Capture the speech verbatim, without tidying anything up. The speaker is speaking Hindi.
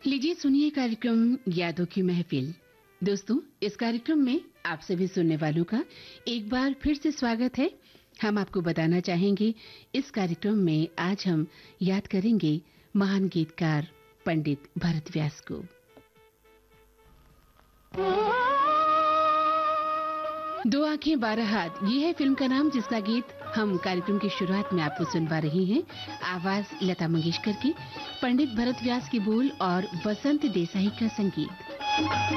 लीजिए सुनिए कार्यक्रम यादों की महफिल। दोस्तों, इस कार्यक्रम में आप सभी सुनने वालों का एक बार फिर से स्वागत है। हम आपको बताना चाहेंगे इस कार्यक्रम में आज हम याद करेंगे महान गीतकार पंडित भरत व्यास को। दो आंखें बारह हाथ, ये है फिल्म का नाम, जिसका गीत हम कार्यक्रम की शुरुआत में आपको सुनवा रहे हैं। आवाज लता मंगेशकर की, पंडित भरत व्यास की बोल और बसंत देसाई का संगीत।